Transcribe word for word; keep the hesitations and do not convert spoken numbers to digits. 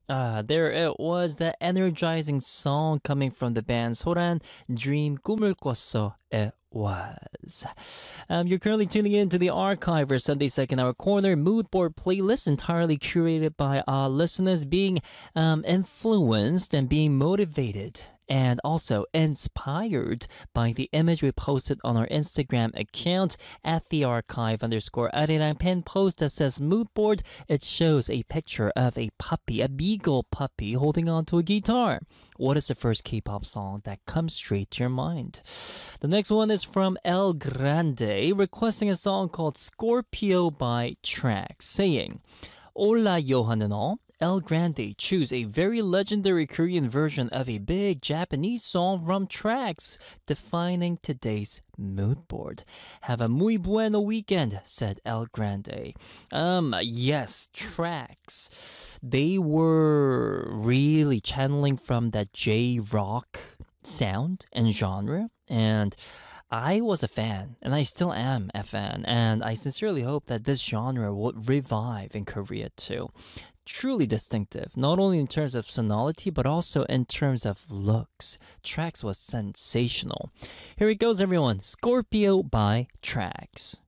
Ah, there it was, that energizing song coming from the band Soran, Dream 꿈을 꿨어. It was. Um, you're currently tuning in to the Archive, our Sunday Second Hour Corner mood board playlist, entirely curated by our listeners being um, influenced and being motivated and also inspired by the image we posted on our Instagram account at the archive underscore eighty-nine pin post that says mood board. It shows a picture of a puppy, a beagle puppy, holding onto a guitar. What is the first K-pop song that comes straight to your mind? The next one is from El Grande, requesting a song called Scorpio by Trax, saying, Hola Johan and all. El Grande choose a very legendary Korean version of a big Japanese song from Trax, defining today's mood board. Have a muy bueno weekend, said El Grande. Um, yes, Trax. They were really channeling from that J-rock sound and genre, and I was a fan, and I still am a fan, and I sincerely hope that this genre would revive in Korea too. Truly distinctive, not only in terms of sonority, but also in terms of looks. Trax was sensational. Here it goes, everyone. Scorpio by Trax.